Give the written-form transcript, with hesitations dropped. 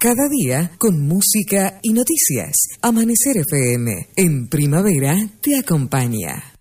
Cada día con música y noticias. Amanecer FM, en primavera, te acompaña.